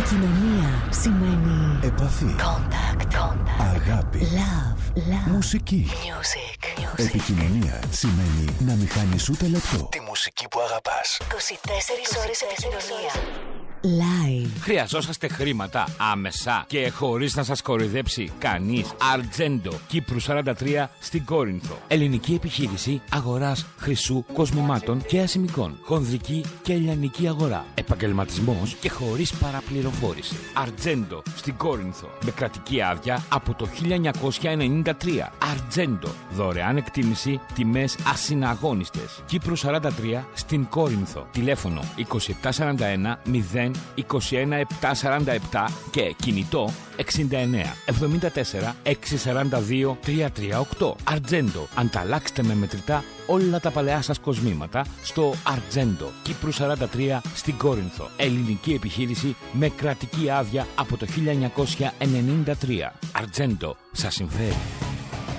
Επικοινωνία σημαίνει επαφή, contact. αγάπη, Love. μουσική. Music. Επικοινωνία σημαίνει να μην χάνεις ούτε λεπτό τη μουσική που αγαπάς. 24 ώρες επικοινωνία. Live. Χρειαζόσαστε χρήματα άμεσα και χωρίς να σας κοροϊδέψει κανείς? Αρτζέντο, Κύπρου 43 στην Κόρινθο. Ελληνική επιχείρηση αγοράς χρυσού, κοσμημάτων και ασημικών. Χονδρική και ελληνική αγορά. Επαγγελματισμός και χωρίς παραπληροφόρηση. Αρτζέντο στην Κόρινθο. Με κρατική άδεια από το 1993. Αρτζέντο. Δωρεάν εκτίμηση, τιμές ασυναγώνιστες. Κύπρου 43 στην Κόρινθο. Τηλέφωνο 2741 0 21747 και κινητό 69 74 642 338. Αρτζέντο. Ανταλλάξτε με μετρητά όλα τα παλαιά σας κοσμήματα στο Αρτζέντο, Κύπρου 43 στην Κόρινθο. Ελληνική επιχείρηση με κρατική άδεια από το 1993. Αρτζέντο. Σας συμφέρει?